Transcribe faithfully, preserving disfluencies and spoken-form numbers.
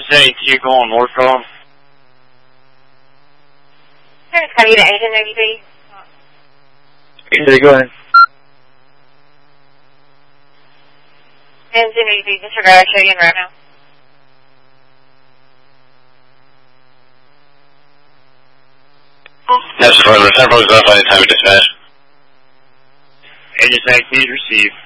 Just say you going north call. Here's Cody to Agent eighty-three. Okay, go ahead. Agent eighty-three, disregard, show you in right now. Yes, further. Central is up by the time of dispatch. Agent eighteen, receive.